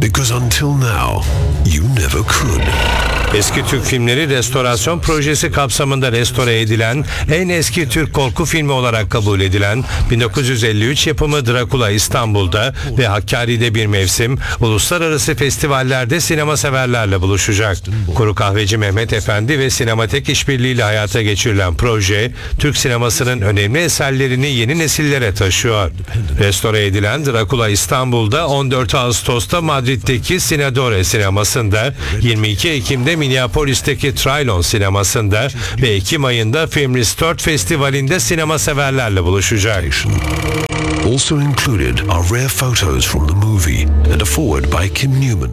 Because until now, you never could. Eski Türk filmleri restorasyon projesi kapsamında restore edilen, en eski Türk korku filmi olarak kabul edilen 1953 yapımı Drakula İstanbul'da ve Hakkari'de bir mevsim, uluslararası festivallerde sinema severlerle buluşacak. Kuru Kahveci Mehmet Efendi ve Sinematek işbirliğiyle hayata geçirilen proje, Türk sinemasının önemli eserlerini yeni nesillere taşıyor. Restore edilen Drakula İstanbul'da 14 Ağustos'ta Madrid'deki Cinedore sinemasında, 22 Ekim'de Minneapolis'teki Trylon sinemasında ve Ekim ayında Film Restored Festivali'nde sinema severlerle buluşacak. Also included are rare photos from the movie and a foreword by Kim Newman.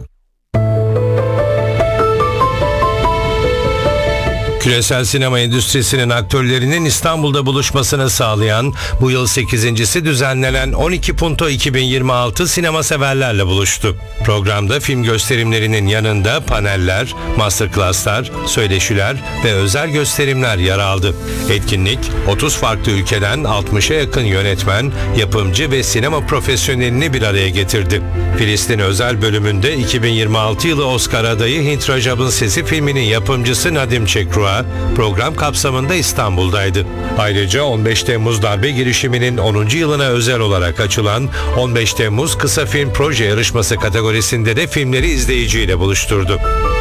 Küresel sinema endüstrisinin aktörlerinin İstanbul'da buluşmasını sağlayan, bu yıl 8.'si düzenlenen 12 Punto 2026 sinema severlerle buluştu. Programda film gösterimlerinin yanında paneller, masterclasslar, söyleşiler ve özel gösterimler yer aldı. Etkinlik, 30 farklı ülkeden 60'a yakın yönetmen, yapımcı ve sinema profesyonelini bir araya getirdi. Filistin özel bölümünde 2026 yılı Oscar adayı Hint Rajab'ın Sesi filminin yapımcısı Nadim Çekrua program kapsamında İstanbul'daydı. Ayrıca 15 Temmuz darbe girişiminin 10. yılına özel olarak açılan 15 Temmuz Kısa Film Proje Yarışması kategorisinde de filmleri izleyiciyle buluşturdu.